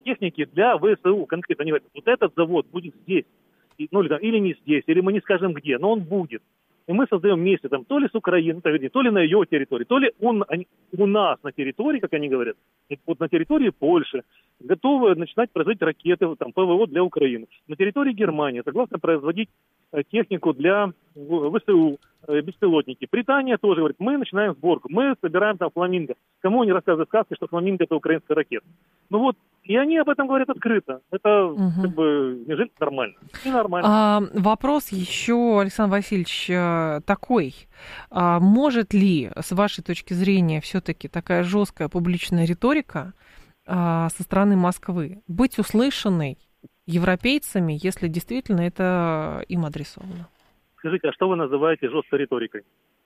техники для ВСУ конкретно. Они говорят, вот этот завод будет здесь, или не здесь, или мы не скажем где, но он будет. И мы создаем вместе там то ли с Украиной, то ли на ее территории, то ли у нас на территории, как они говорят, вот на территории Польши, готовы начинать производить ракеты, там, ПВО для Украины. На территории Германии согласны производить технику для ВСУ, беспилотники. Британия тоже говорит, мы начинаем сборку, мы собираем там фламинго. Кому они рассказывают сказки, что фламинго это украинская ракета. Ну вот, и они об этом говорят открыто. Это как бы неужели нормально? Ненормально. Вопрос еще, Александр Васильевич, такой. Может ли, с вашей точки зрения, все-таки такая жесткая публичная риторика со стороны Москвы быть услышанной европейцами, если действительно это им адресовано? Скажите, а что вы называете жесткой риторикой?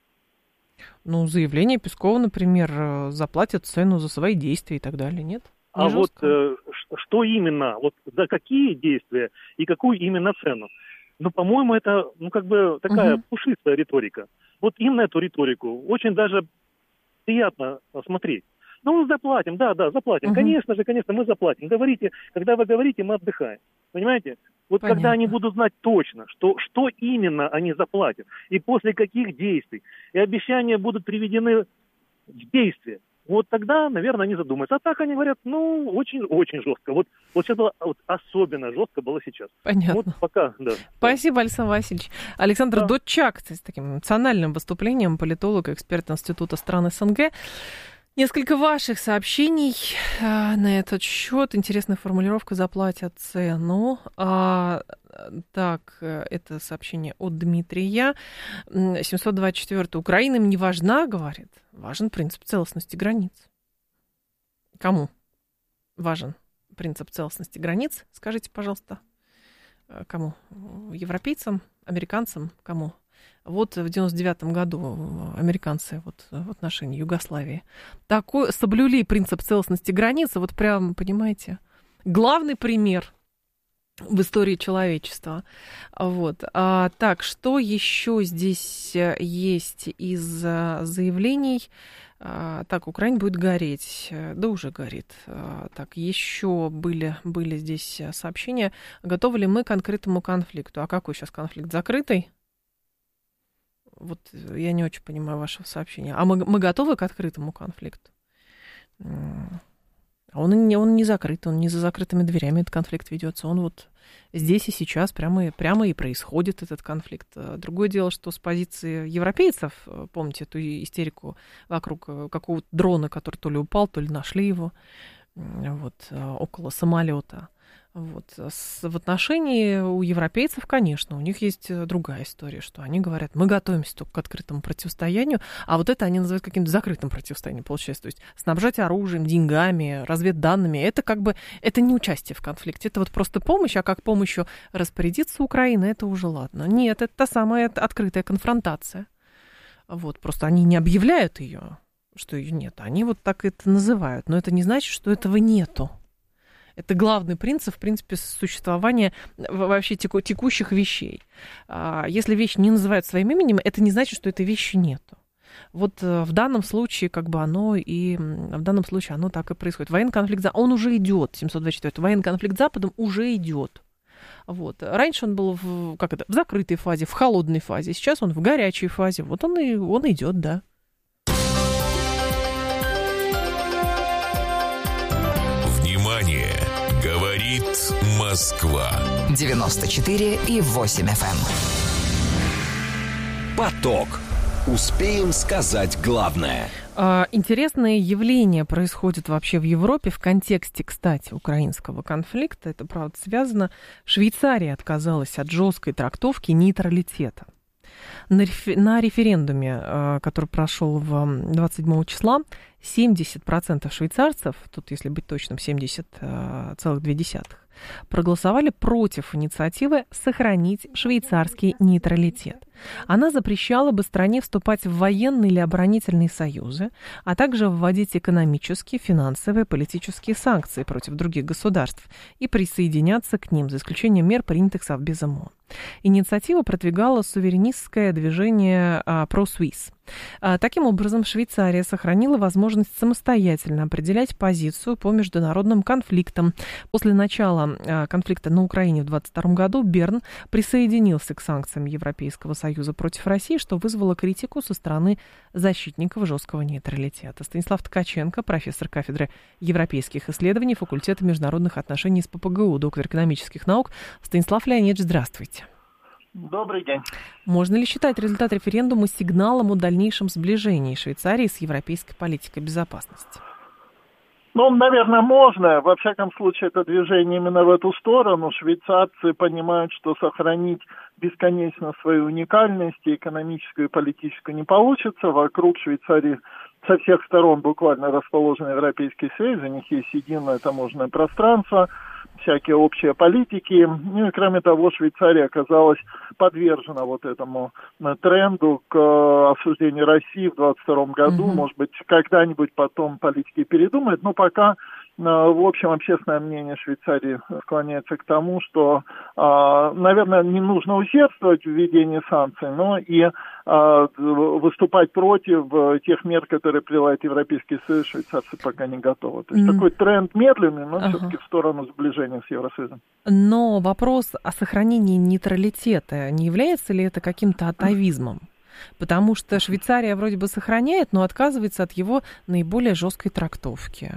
Ну, заявление Пескова, например, заплатят цену за свои действия и так далее, нет? А вот что именно, вот за какие действия и какую именно цену? Ну, по-моему, это, такая пушистая риторика. Вот им на эту риторику очень даже приятно смотреть. Ну, заплатим, да, заплатим. Конечно, мы заплатим. Говорите, когда вы говорите, мы отдыхаем. Понимаете? Вот понятно. Когда они будут знать точно, что именно они заплатят, и после каких действий, и обещания будут приведены в действие, вот тогда, наверное, они задумаются. А так они говорят, очень жестко. Вот сейчас было, особенно жестко было сейчас. Понятно. Вот пока, да. Спасибо, Александр Васильевич. Александр Додчак, с таким эмоциональным выступлением, политолог, эксперт Института стран СНГ. Несколько ваших сообщений на этот счет. Интересная формулировка «заплатят цену». Так, это сообщение от Дмитрия. 724. Украина им не важна, говорит. Важен принцип целостности границ. Кому важен принцип целостности границ? Скажите, пожалуйста, кому? Европейцам, американцам, кому? Вот в 99-м году американцы в отношении Югославии соблюли принцип целостности границ. Вот прям, понимаете, главный пример в истории человечества. Вот. Так, что еще здесь есть из заявлений? Так, Украина будет гореть. Да уже горит. Так, еще были здесь сообщения. Готовы ли мы к открытому конфликту? А какой сейчас конфликт? Закрытый? Вот я не очень понимаю вашего сообщения. А мы готовы к открытому конфликту? Он не закрыт, он не за закрытыми дверями этот конфликт ведется. Он вот здесь и сейчас прямо и происходит этот конфликт. Другое дело, что с позиции европейцев, помните эту истерику вокруг какого-то дрона, который то ли упал, то ли нашли его около самолета. В отношении у европейцев, конечно, у них есть другая история, что они говорят, мы готовимся только к открытому противостоянию, а вот это они называют каким-то закрытым противостоянием, получается. То есть снабжать оружием, деньгами, разведданными, это это не участие в конфликте, это вот просто помощь, а как помощью распорядиться Украина, это уже ладно. Нет, это та самая открытая конфронтация. Просто они не объявляют ее, что ее нет, они вот так это называют, но это не значит, что этого нету. Это главный принцип, в принципе, существования вообще текущих вещей. Если вещь не называют своим именем, это не значит, что этой вещи нету. Вот в данном случае оно так и происходит. Военный конфликт, он уже идет, 724. Военный конфликт с Западом уже идет. Раньше он был в закрытой фазе, в холодной фазе. Сейчас он в горячей фазе. Он идет, да. Внимание! Говорит Москва. 94,8 FM. Поток. Успеем сказать главное. Интересное явление происходит вообще в Европе в контексте, кстати, украинского конфликта. Это, правда, связано. Швейцария отказалась от жесткой трактовки нейтралитета. На референдуме, который прошел 27 числа, 70% швейцарцев, тут, если быть точным, 70,2%, проголосовали против инициативы сохранить швейцарский нейтралитет. Она запрещала бы стране вступать в военные или оборонительные союзы, а также вводить экономические, финансовые, политические санкции против других государств и присоединяться к ним, за исключением мер, принятых Совбезом ООН. Инициативу продвигало суверенистское движение ProSuisse. Таким образом, Швейцария сохранила возможность самостоятельно определять позицию по международным конфликтам. После начала конфликта на Украине в 2022 году Берн присоединился к санкциям Европейского Союза против России, что вызвало критику со стороны защитников жесткого нейтралитета. Станислав Ткаченко, профессор кафедры европейских исследований, факультета международных отношений с ППГУ, доктор экономических наук. Станислав Леонидович, здравствуйте. Добрый день. Можно ли считать результат референдума сигналом о дальнейшем сближении Швейцарии с европейской политикой безопасности? Ну, наверное, можно. Во всяком случае, это движение именно в эту сторону. Швейцарцы понимают, что сохранить бесконечно свою уникальность, и экономическую, и политическую, не получится. Вокруг Швейцарии со всех сторон буквально расположен Европейский Союз, у них есть единое таможенное пространство, всякие общие политики. Ну и кроме того, Швейцария оказалась подвержена вот этому тренду к осуждению России в 2022 году. Может быть, когда-нибудь потом политики передумают, но пока, в общем, общественное мнение Швейцарии склоняется к тому, что, наверное, не нужно усердствовать в введении санкций, но и выступать против тех мер, которые прилагает Европейский Союз, швейцарцы пока не готовы. То есть такой тренд медленный, но все-таки в сторону сближения с Евросоюзом. Но вопрос о сохранении нейтралитета, не является ли это каким-то атавизмом? Потому что Швейцария вроде бы сохраняет, но отказывается от его наиболее жесткой трактовки.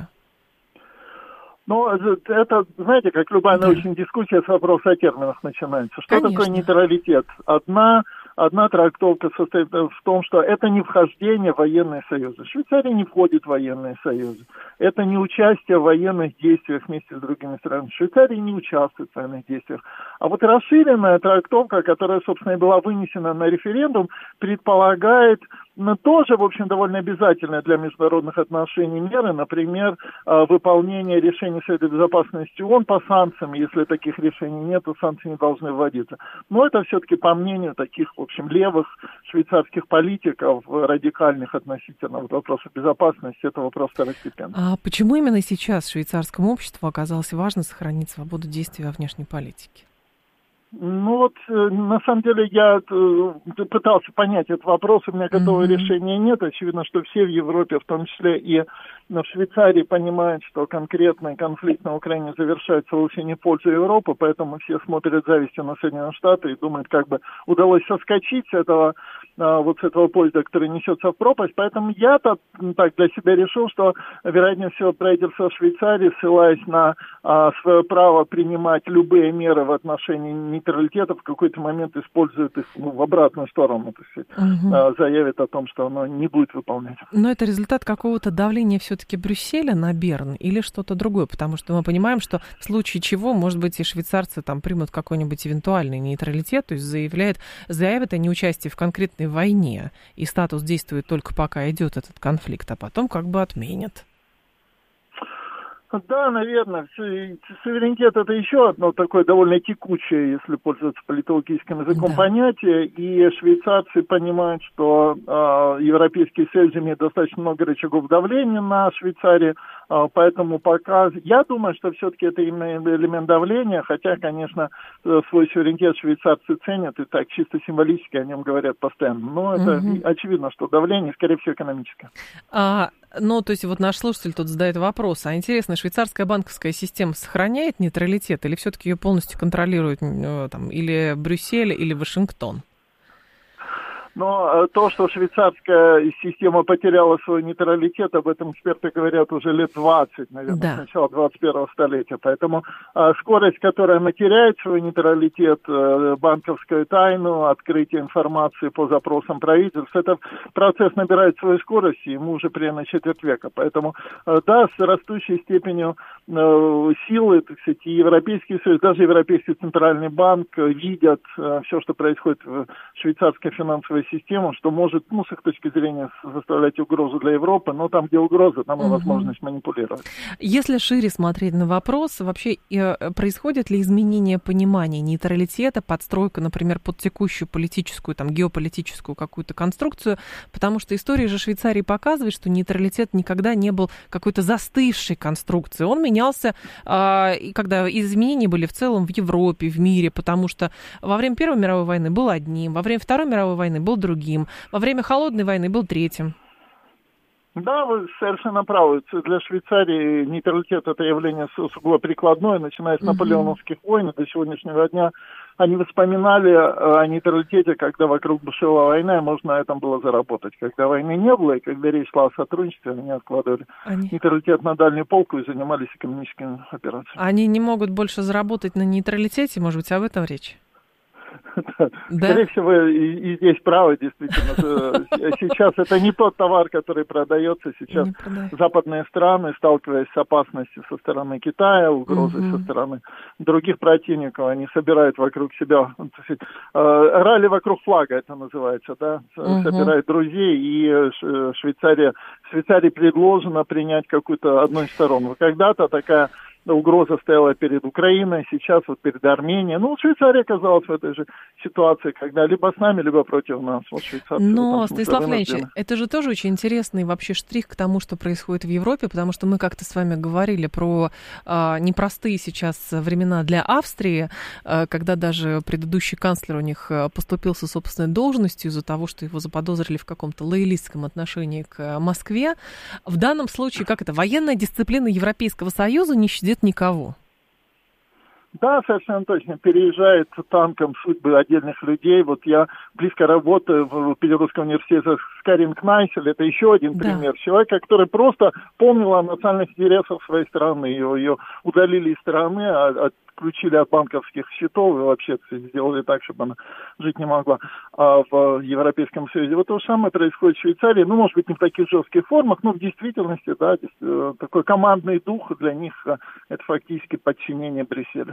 Ну, это, знаете, как любая научная дискуссия с вопроса о терминах начинается. Что такое нейтралитет? Одна трактовка состоит в том, что это не вхождение в военные союзы. Швейцария не входит в военные союзы. Это не участие в военных действиях вместе с другими странами. Швейцария не участвует в военных действиях. А вот расширенная трактовка, которая, собственно, и была вынесена на референдум, предполагает тоже, в общем, довольно обязательные для международных отношений меры, например, выполнение решений Совета Безопасности ООН по санкциям. Если таких решений нет, то санкции не должны вводиться. Но это все-таки по мнению таких, в общем, левых швейцарских политиков, радикальных относительно вопросов безопасности, это вопрос второстепенный. А почему именно сейчас швейцарскому обществу оказалось важно сохранить свободу действий во внешней политике? Ну вот, на самом деле, я пытался понять этот вопрос, у меня готового решения нет. Очевидно, что все в Европе, в том числе и в Швейцарии, понимают, что конкретный конфликт на Украине завершается вовсе не в пользу Европы, поэтому все смотрят с завистью на Соединенные Штаты и думают, как бы удалось соскочить с этого поезда, который несется в пропасть. Поэтому я-то так для себя решил, что, вероятнее всего, правительство Швейцарии, ссылаясь на свое право принимать любые меры в отношении нейтралитета, в какой-то момент использует их в обратную сторону, то есть заявит о том, что оно не будет выполнять. Но это результат какого-то давления все-таки Брюсселя на Берн или что-то другое? Потому что мы понимаем, что в случае чего, может быть, и швейцарцы там примут какой-нибудь эвентуальный нейтралитет, то есть заявят о неучастии в конкретной войне, и статус действует только пока идет этот конфликт, а потом как бы отменят. Да, наверное. Суверенитет — это еще одно такое довольно текучее, если пользоваться политологическим языком, понятие. И швейцарцы понимают, что Европейский Союз имеет достаточно много рычагов давления на Швейцарию. Поэтому пока... Я думаю, что все-таки это именно элемент давления, хотя, конечно, свой суверенитет швейцарцы ценят, и так чисто символически о нем говорят постоянно. Но это очевидно, что давление, скорее всего, экономическое. Ну, то есть вот наш слушатель тут задает вопрос. А интересно, швейцарская банковская система сохраняет нейтралитет или все-таки ее полностью контролирует там, или Брюссель, или Вашингтон? Но то, что швейцарская система потеряла свой нейтралитет, об этом эксперты говорят уже лет 20, наверное, с начала 21-го столетия. Поэтому скорость, которой она теряет свой нейтралитет, банковскую тайну, открытие информации по запросам правительств, этот процесс набирает свою скорость, и ему уже примерно четверть века. Поэтому, да, с растущей степенью силы, так сказать, и Европейский Союз, даже Европейский Центральный банк видят все, что происходит в швейцарской финансовой систему, что может, с их точки зрения, составлять угрозу для Европы, но там, где угроза, там и возможность манипулировать. Если шире смотреть на вопрос, вообще происходит ли изменение понимания нейтралитета, подстройка, например, под текущую политическую, там, геополитическую какую-то конструкцию, потому что история же Швейцарии показывает, что нейтралитет никогда не был какой-то застывшей конструкцией. Он менялся, когда изменения были в целом в Европе, в мире, потому что во время Первой мировой войны был одним, во время Второй мировой войны был другим. Во время Холодной войны был третьим. Да, вы совершенно правы. Для Швейцарии нейтралитет – это явление сугубо прикладное, начиная с наполеоновских войн до сегодняшнего дня. Они вспоминали о нейтралитете, когда вокруг бушевала война, и можно на этом было заработать. Когда войны не было, и когда речь шла о сотрудничестве, они откладывали нейтралитет на дальнюю полку и занимались экономическими операциями. Они не могут больше заработать на нейтралитете, может быть, об этом речь? Да? Скорее всего, и здесь правы, действительно. Сейчас это не тот товар, который продается. Сейчас западные страны, сталкиваясь с опасностью со стороны Китая, угрозой со стороны других противников, они собирают вокруг себя, ралли вокруг флага это называется, да, собирают друзей, и Швейцарии предложено принять какую-то одну из сторон. Когда-то такая угроза стояла перед Украиной, сейчас вот перед Арменией. Ну, Швейцария оказалась в этой же ситуации, когда либо с нами, либо против нас. Вот швейцарцы. Но, Станислав Леонидович, это же тоже очень интересный вообще штрих к тому, что происходит в Европе, потому что мы как-то с вами говорили про непростые сейчас времена для Австрии, когда даже предыдущий канцлер у них поступился собственной должностью из-за того, что его заподозрили в каком-то лоялистском отношении к Москве. В данном случае, как это, военная дисциплина Европейского Союза не щадит никого. Да, совершенно точно. Переезжает танком судьбы отдельных людей. Вот я близко работаю в Петербургском университете с Карин Кнайсель. Это еще один пример человека, который просто помнил о национальных интересах своей страны. Ее удалили из страны, отключили от банковских счетов и вообще сделали так, чтобы она жить не могла в Европейском Союзе. Вот то же самое происходит в Швейцарии. Ну, может быть, не в таких жестких формах, но в действительности, да, такой командный дух для них – это фактически подчинение Брюсселю.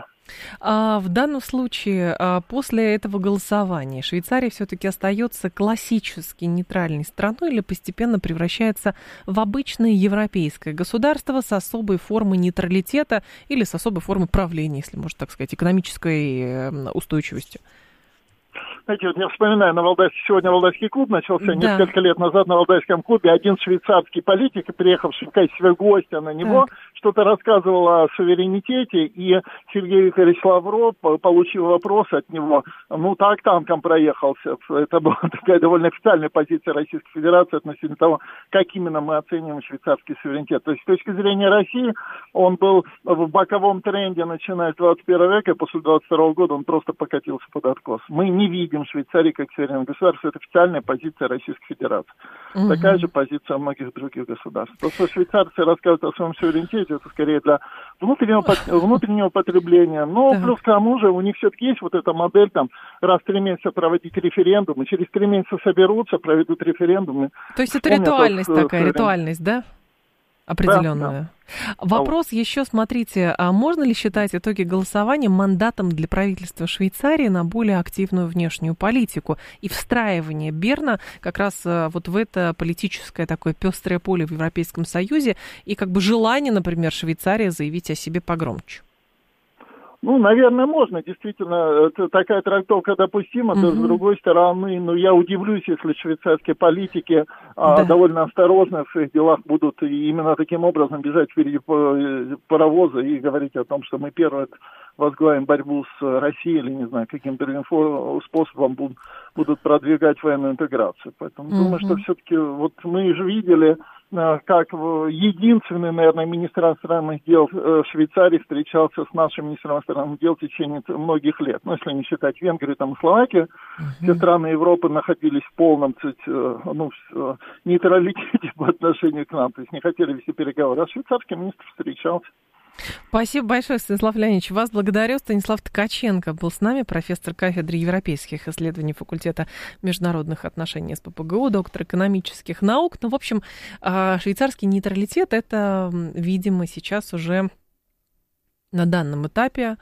В данном случае, после этого голосования, Швейцария все-таки остается классически нейтральной страной или постепенно превращается в обычное европейское государство с особой формой нейтралитета или с особой формой правления, если можно так сказать, экономической устойчивостью? Знаете, вот я вспоминаю, сегодня Валдайский клуб начался несколько лет назад. На Валдайском клубе один швейцарский политик, приехавший в качестве гостя на него, что-то рассказывал о суверенитете, и Сергей Викторович Лавров, получив вопрос от него, танком проехался. Это была такая довольно официальная позиция Российской Федерации относительно того, как именно мы оцениваем швейцарский суверенитет. То есть с точки зрения России он был в боковом тренде, начиная с 21 века, и после 22 года он просто покатился под откос. Мы не видим Швейцарии как суверенное государство. Это официальная позиция Российской Федерации. Такая же позиция многих других государств. То, что швейцарцы рассказывают о своем суверенитете, это скорее для внутреннего потребления. Но плюс к тому же у них все-таки есть вот эта модель, раз в 3 месяца проводить референдум, и через 3 месяца соберутся, проведут референдум. То есть это ритуальность такая, ритуальность, да? Определенную. Да. Вопрос еще, смотрите, а можно ли считать итоги голосования мандатом для правительства Швейцарии на более активную внешнюю политику и встраивание Берна как раз вот в это политическое такое пестрое поле в Европейском Союзе и как бы желание, например, Швейцарии заявить о себе погромче? Наверное, можно. Действительно, такая трактовка допустима. Но, с другой стороны, я удивлюсь, если швейцарские политики довольно осторожно в своих делах будут именно таким образом бежать впереди паровоза и говорить о том, что мы первые возглавим борьбу с Россией или, не знаю, каким-то способом будут продвигать военную интеграцию. Поэтому думаю, что все-таки вот мы же видели, как единственный, наверное, министр иностранных дел Швейцарии встречался с нашим министром иностранных дел в течение многих лет. Если не считать Венгрию и Словакию, все страны Европы находились в полном нейтралитете по отношению к нам, то есть не хотели вести переговоры, а швейцарский министр встречался. Спасибо большое, Станислав Леонидович. Вас благодарю. Станислав Ткаченко был с нами, профессор кафедры европейских исследований факультета международных отношений СПбГУ, доктор экономических наук. В общем, швейцарский нейтралитет – это, видимо, сейчас уже на данном этапе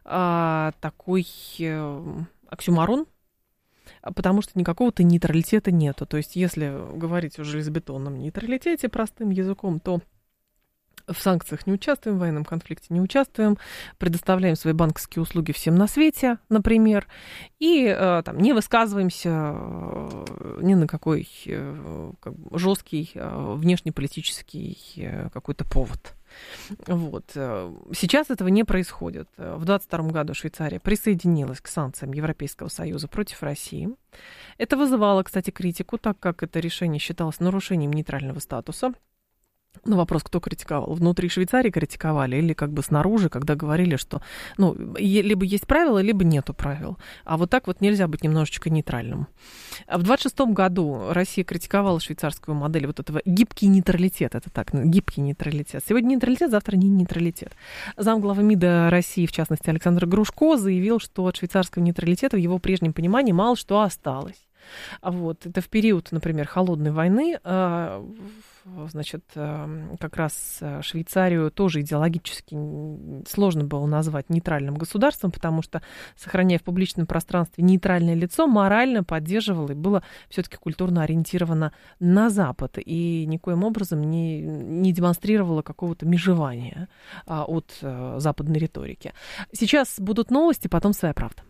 такой оксюморон, потому что никакого-то нейтралитета нету. То есть, если говорить о железобетонном нейтралитете простым языком, то в санкциях не участвуем, в военном конфликте не участвуем, предоставляем свои банковские услуги всем на свете, например, и не высказываемся ни на какой жесткий внешнеполитический какой-то повод. Вот. Сейчас этого не происходит. В 2022 году Швейцария присоединилась к санкциям Европейского Союза против России. Это вызывало, кстати, критику, так как это решение считалось нарушением нейтрального статуса. На вопрос, кто критиковал. Внутри Швейцарии критиковали или как бы снаружи, когда говорили, что либо есть правила, либо нету правил. А вот так вот нельзя быть немножечко нейтральным. В 26 году Россия критиковала швейцарскую модель вот этого гибкий нейтралитет. Это так, гибкий нейтралитет. Сегодня нейтралитет, завтра не нейтралитет. Замглавы МИДа России, в частности, Александр Грушко, заявил, что от швейцарского нейтралитета в его прежнем понимании мало что осталось. Вот. Это в период, например, холодной войны, значит, как раз Швейцарию тоже идеологически сложно было назвать нейтральным государством, потому что, сохраняя в публичном пространстве нейтральное лицо, морально поддерживало и было все-таки культурно ориентировано на Запад и никоим образом не демонстрировало какого-то межевания от западной риторики. Сейчас будут новости, потом «Своя правда».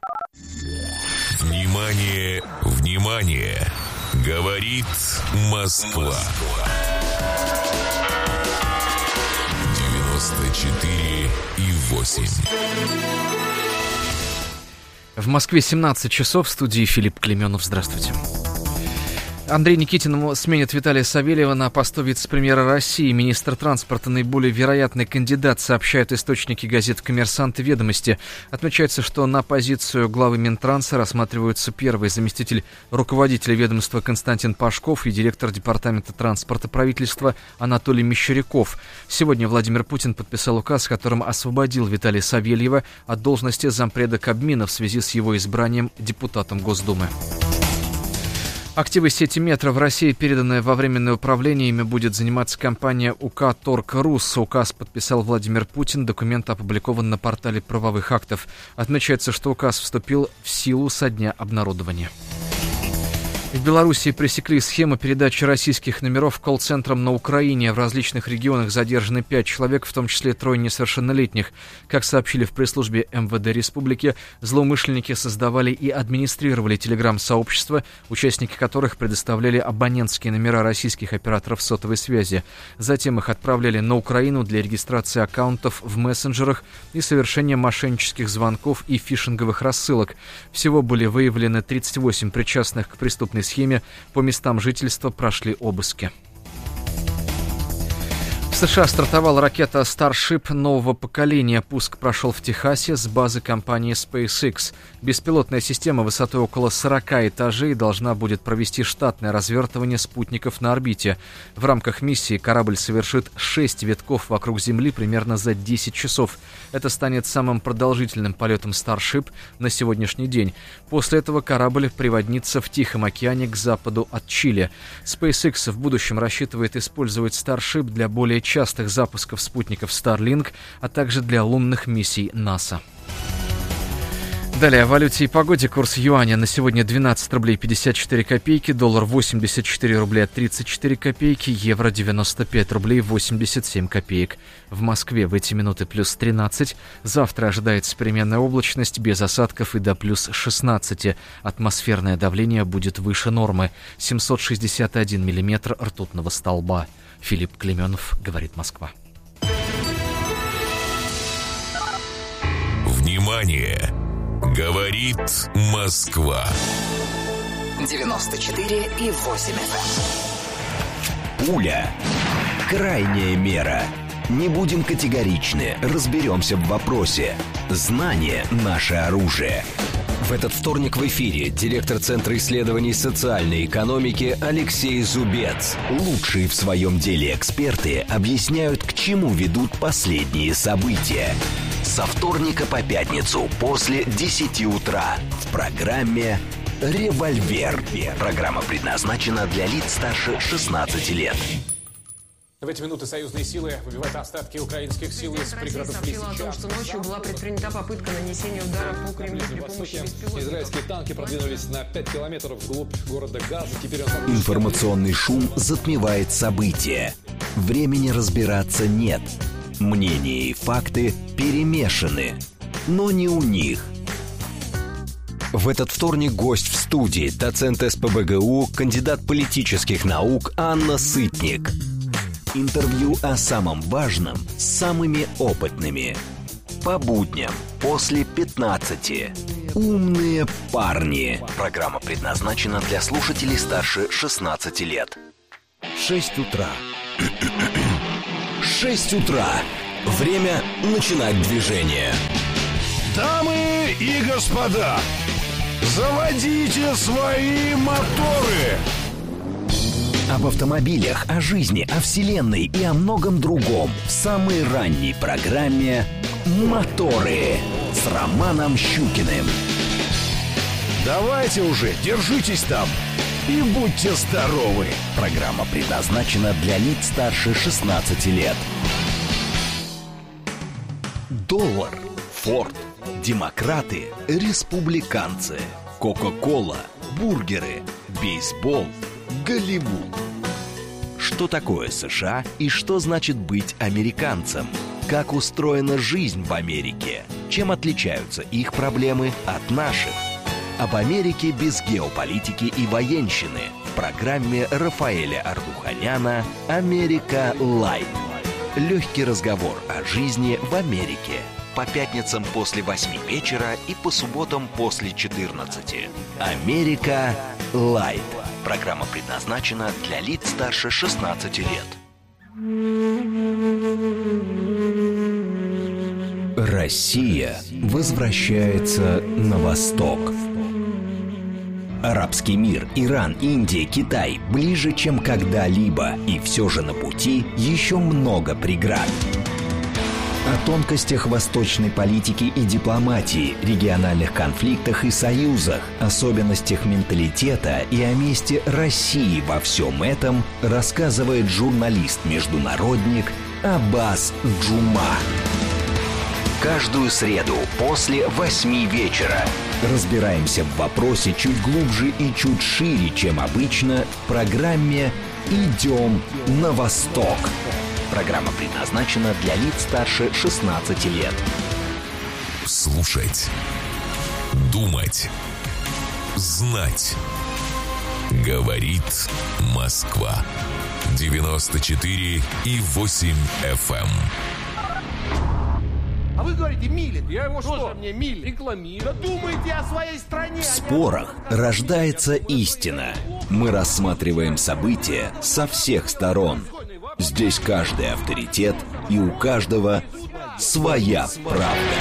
Внимание, внимание! Говорит Москва. 94,8. В Москве 17 часов. В студии Филипп Клеменов. Здравствуйте. Андрей Никитин сменит Виталия Савельева на посту вице-премьера России. Министр транспорта — наиболее вероятный кандидат, сообщают источники газет «Коммерсант» и «Ведомости». Отмечается, что на позицию главы Минтранса рассматриваются первый заместитель руководителя ведомства Константин Пашков и директор департамента транспорта правительства Анатолий Мещеряков. Сегодня Владимир Путин подписал указ, которым освободил Виталия Савельева от должности зампреда Кабмина в связи с его избранием депутатом Госдумы. Активы сети метро в России, переданные во временное управление, ими будет заниматься компания УК «Торг.Рус». Указ подписал Владимир Путин. Документ опубликован на портале правовых актов. Отмечается, что указ вступил в силу со дня обнародования. В Белоруссии пресекли схему передачи российских номеров колл-центрам на Украине. В различных регионах задержаны 5 человек, в том числе 3 несовершеннолетних. Как сообщили в пресс-службе МВД республики, злоумышленники создавали и администрировали телеграм-сообщества, участники которых предоставляли абонентские номера российских операторов сотовой связи. Затем их отправляли на Украину для регистрации аккаунтов в мессенджерах и совершения мошеннических звонков и фишинговых рассылок. Всего были выявлены 38 причастных к преступной схеме, по местам жительства прошли обыски. В США стартовала ракета Starship нового поколения. Пуск прошел в Техасе с базы компании SpaceX. Беспилотная система высотой около 40 этажей должна будет провести штатное развертывание спутников на орбите. В рамках миссии корабль совершит 6 витков вокруг Земли примерно за 10 часов. Это станет самым продолжительным полетом Starship на сегодняшний день. После этого корабль приводнится в Тихом океане к западу от Чили. SpaceX в будущем рассчитывает использовать Starship для более частых запусков спутников Starlink, а также для лунных миссий НАСА. Далее о валюте и погоде. Курс юаня на сегодня 12 рублей 54 копейки, доллар 84 рубля 34 копейки, евро 95 рублей 87 копеек. В Москве в эти минуты плюс 13. Завтра ожидается переменная облачность без осадков и до плюс 16. Атмосферное давление будет выше нормы. 761 миллиметр ртутного столба. Филипп Клеменов, говорит Москва. Внимание! Говорит Москва. 94,8 FM. Пуля. Крайняя мера. Не будем категоричны, разберемся в вопросе. Знание – наше оружие. В этот вторник в эфире директор Центра исследований социальной экономики Алексей Зубец. Лучшие в своем деле эксперты объясняют, к чему ведут последние события. Со вторника по пятницу после 10 утра в программе «Револьвер». Программа предназначена для лиц старше 16 лет. В эти минуты союзные силы выбивают остатки украинских сил из пригородов Лисичанска. О том, что ночью была предпринята попытка нанесения удара по Кремлю при помощи беспилотников. Израильские танки продвинулись на 5 километров вглубь города Газа. Теперь Информационный шум затмевает события. Времени разбираться нет. Мнения и факты перемешаны. Но не у них. В этот вторник гость в студии, доцент СПбГУ, кандидат политических наук Анна Сытник. Интервью о самом важном с самыми опытными. По будням после 15. «Умные парни». Программа предназначена для слушателей старше 16 лет. 6 утра. 6 утра. Время начинать движение. Дамы и господа, заводите свои моторы. Об автомобилях, о жизни, о вселенной и о многом другом в самой ранней программе «Моторы» с Романом Щукиным. Давайте уже, держитесь там и будьте здоровы. Программа предназначена для лиц старше 16 лет. Доллар, Форд, демократы, республиканцы, Кока-кола, бургеры, бейсбол, Голливуд. Что такое США и что значит быть американцем? Как устроена жизнь в Америке? Чем отличаются их проблемы от наших? Об Америке без геополитики и военщины в программе Рафаэля Ардуханяна «Америка Лайт». Легкий разговор о жизни в Америке. По пятницам после 8 вечера и по субботам после 14. «Америка Лайт». Программа предназначена для лиц старше 16 лет. Россия возвращается на восток. Арабский мир, Иран, Индия, Китай ближе, чем когда-либо. И все же на пути еще много преград. О тонкостях восточной политики и дипломатии, региональных конфликтах и союзах, особенностях менталитета и о месте России во всем этом рассказывает журналист-международник Аббас Джума. Каждую среду после 8 вечера разбираемся в вопросе чуть глубже и чуть шире, чем обычно, в программе «Идем на восток». Программа предназначена для лиц старше 16 лет. Слушать, думать, знать. Говорит Москва. 94,8 FM. А вы говорите, Милин. Я его что? Мне Милин? Рекламирую. Да думайте о своей стране. В спорах рождается истина. Мы рассматриваем события со всех сторон. Здесь каждый авторитет, и у каждого своя правда.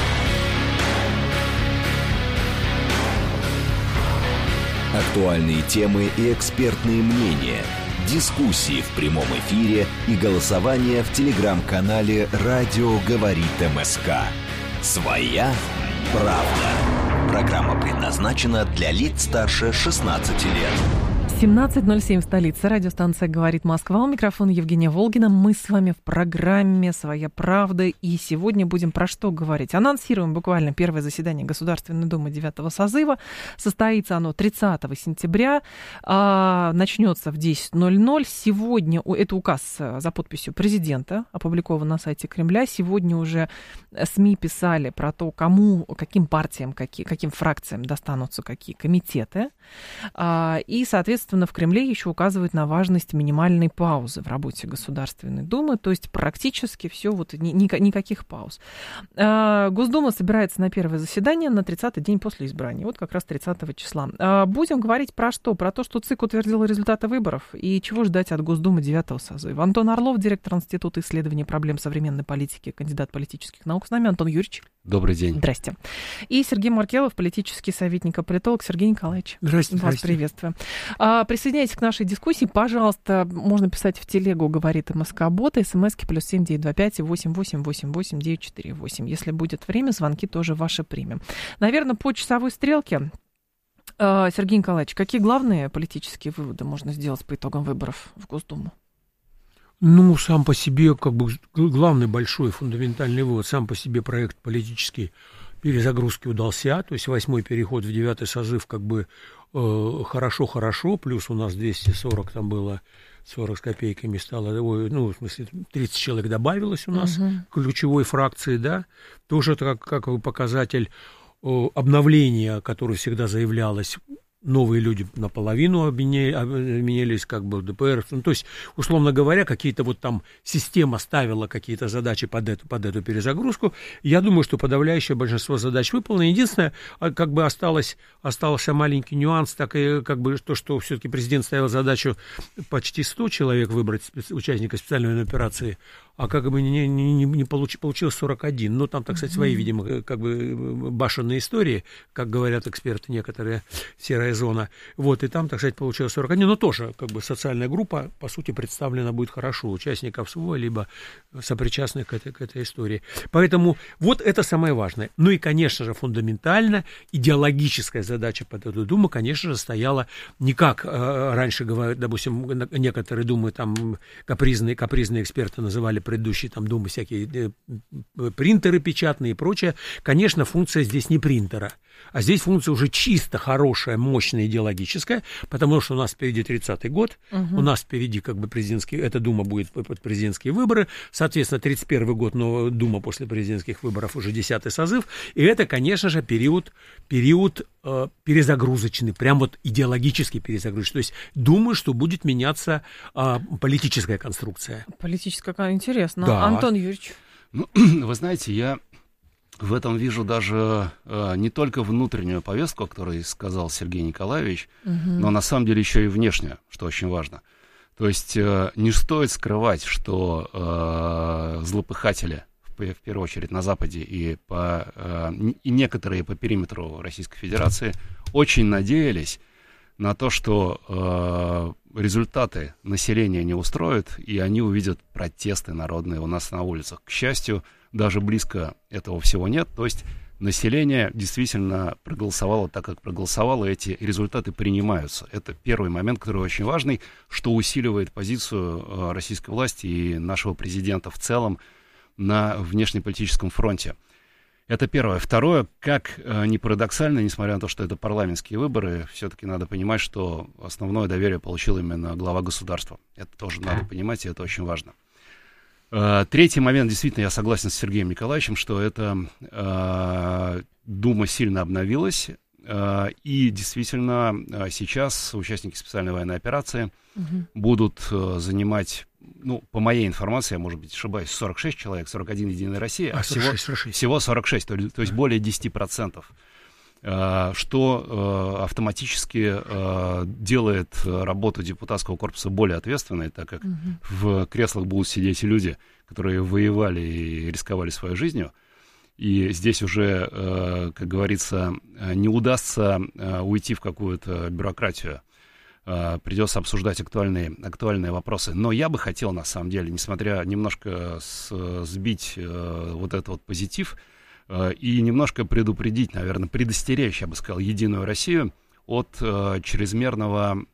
Актуальные темы и экспертные мнения, дискуссии в прямом эфире и голосование в телеграм-канале «Радио говорит МСК». Своя правда. Программа предназначена для лиц старше 16 лет. 17:07 в столице. Радиостанция «Говорит Москва». У микрофона Евгения Волгина. Мы с вами в программе «Своя правда». И сегодня будем про что говорить? Анонсируем буквально первое заседание Государственной Думы 9-го созыва. Состоится оно 30 сентября. Начнется в 10:00. Сегодня это указ за подписью президента, опубликован на сайте Кремля. Сегодня уже СМИ писали про то, кому, каким партиям, каким фракциям достанутся какие комитеты. И, соответственно, в Кремле еще указывают на важность минимальной паузы в работе Государственной Думы, то есть практически все, вот никаких пауз. Госдума собирается на первое заседание на 30-й день после избрания, вот как раз 30 числа. Будем говорить про что? Про то, что ЦИК утвердил результаты выборов и чего ждать от Госдумы 9-го созыва. Антон Орлов, директор Института исследований проблем современной политики, кандидат политических наук с нами. Антон Юрьевич. Добрый день. Здрасте. И Сергей Маркелов, политический советник и политолог. Сергей Николаевич. Здрасте. Вас приветствую. Присоединяйтесь к нашей дискуссии. Пожалуйста, можно писать в телегу «Говорит МСК-бот», смски +7 925 88 88 948. Если будет время, звонки тоже ваши примем. Наверное, по часовой стрелке. Сергей Николаевич, какие главные политические выводы можно сделать по итогам выборов в Госдуму? Ну, сам по себе, как бы, главный большой фундаментальный вывод, сам по себе проект политический перезагрузки удался, то есть 8-й переход в 9-й созыв, как бы, хорошо, плюс у нас 240 там было, 40 с копейками стало, ну, в смысле, 30 человек добавилось у нас, ключевой фракции, да, тоже это как показатель обновления, которое всегда заявлялось, новые люди наполовину обменялись как бы в ДПР. Ну, то есть, условно говоря, какие-то вот там система ставила какие-то задачи под эту перезагрузку. Я думаю, что подавляющее большинство задач выполнено. Единственное, как бы остался маленький нюанс, так и как бы то, что все-таки президент ставил задачу почти 100 человек выбрать участника специальной военной операции, а как бы не получилось 41. Ну, там, так сказать, свои, видимо, как бы башенные истории, как говорят эксперты некоторые, серая зона. Вот, и там, так сказать, получилось 41. Но тоже, как бы, социальная группа, по сути, представлена будет хорошо. Участников СВО, либо сопричастных к этой истории. Поэтому вот это самое важное. Ну и, конечно же, фундаментально идеологическая задача под эту Думу, конечно же, стояла не как раньше, допустим, некоторые Думы, там, капризные эксперты называли предыдущие там Думы всякие принтеры печатные и прочее. Конечно, функция здесь не принтера, а здесь функция уже чисто хорошая, мощная, идеологическая, потому что у нас впереди 30-й год, у нас впереди как бы эта Дума будет под президентские выборы, соответственно, 31-й год, но Дума после президентских выборов уже 10-й созыв, и это, конечно же, период перезагрузочный, прям вот идеологический перезагрузочный. То есть думаю, что будет меняться политическая конструкция. Политическая, интересно. Да. Антон Юрьевич. Ну, вы знаете, я в этом вижу даже не только внутреннюю повестку, о которой сказал Сергей Николаевич, но на самом деле еще и внешнюю, что очень важно. То есть не стоит скрывать, что злопыхатели, в первую очередь на Западе и некоторые по периметру Российской Федерации, очень надеялись на то, что результаты населения не устроят, и они увидят протесты народные у нас на улицах. К счастью, даже близко этого всего нет. То есть население действительно проголосовало так, как проголосовало, и эти результаты принимаются. Это первый момент, который очень важный, что усиливает позицию российской власти и нашего президента в целом на внешнеполитическом фронте. Это первое. Второе, как ни парадоксально, несмотря на то, что это парламентские выборы, все-таки надо понимать, что основное доверие получил именно глава государства. Это тоже надо понимать, и это очень важно. Третий момент, действительно, я согласен с Сергеем Николаевичем, что эта Дума сильно обновилась, и действительно сейчас участники специальной военной операции будут занимать, ну, по моей информации, я, может быть, ошибаюсь, 46 человек, 41 Единая Россия, всего 46, то есть более 10%, что автоматически делает работу депутатского корпуса более ответственной, так как в креслах будут сидеть люди, которые воевали и рисковали своей жизнью. И здесь уже, как говорится, не удастся уйти в какую-то бюрократию. Придется обсуждать актуальные вопросы. Но я бы хотел, на самом деле, несмотря немножко сбить вот этот вот позитив и немножко предупредить, наверное, предостеречь, я бы сказал, Единую Россию от чрезмерной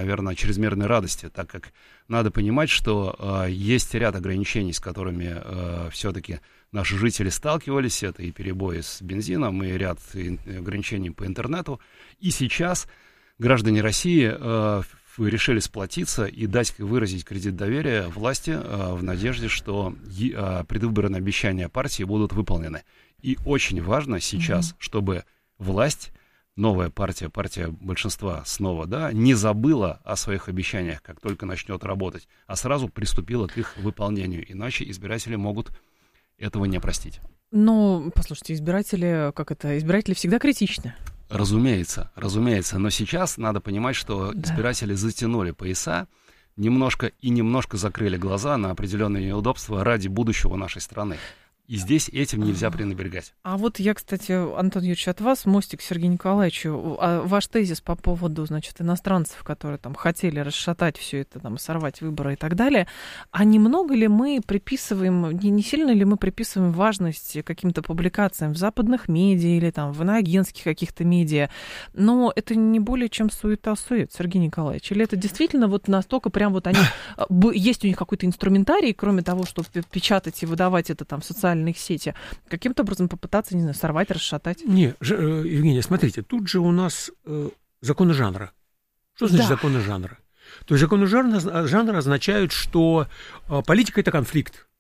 радости, так как надо понимать, что есть ряд ограничений, с которыми все-таки наши жители сталкивались. Это и перебои с бензином, и ряд ограничений по интернету. И сейчас граждане России решили сплотиться и выразить кредит доверия власти в надежде, что предвыборные обещания партии будут выполнены. И очень важно сейчас, чтобы власть, новая партия большинства снова, не забыла о своих обещаниях, как только начнет работать, а сразу приступила к их выполнению. Иначе избиратели могут этого не простить. Но, послушайте, избиратели всегда критичны. Разумеется. Но сейчас надо понимать, что избиратели затянули пояса, немножко закрыли глаза на определенные неудобства ради будущего нашей страны. И здесь этим нельзя пренебрегать. А вот я, кстати, Антон Юрьевич, от вас, мостик Сергею Николаевичу, ваш тезис по поводу, значит, иностранцев, которые там хотели расшатать все это, там, сорвать выборы и так далее, а немного ли мы приписываем, не сильно ли мы приписываем важность каким-то публикациям в западных медиа или там в иноагентских каких-то медиа, но это не более чем суета-сует, Сергей Николаевич? Или это действительно вот настолько прям вот они, есть у них какой-то инструментарий, кроме того, чтобы печатать и выдавать это там в социальных сети, каким-то образом попытаться, не знаю, сорвать, расшатать? Не, Евгения, смотрите, тут же у нас законы жанра. Что значит законы жанра? То есть законы жанра означают, что политика – это конфликт.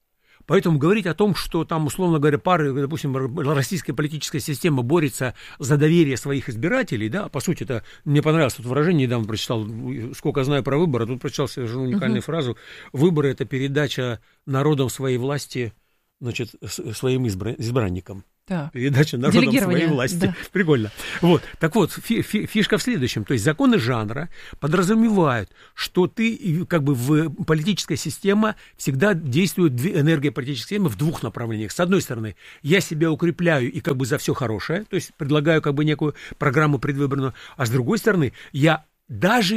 Поэтому говорить о том, что там, условно говоря, допустим, российская политическая система борется за доверие своих избирателей, да, по сути, это мне понравилось это выражение, недавно прочитал, сколько знаю про выборы, тут прочитал совершенно уникальную фразу: выборы — это передача народом своей власти, значит, своим избранникам. Да. Передача народом своей власти. Да. Прикольно. Вот. Так вот, фишка в следующем. То есть законы жанра подразумевают, что ты, как бы, в политическая система всегда действует, энергия политической системы в двух направлениях. С одной стороны, я себя укрепляю и как бы за все хорошее, то есть предлагаю как бы некую программу предвыборную, а с другой стороны, я даже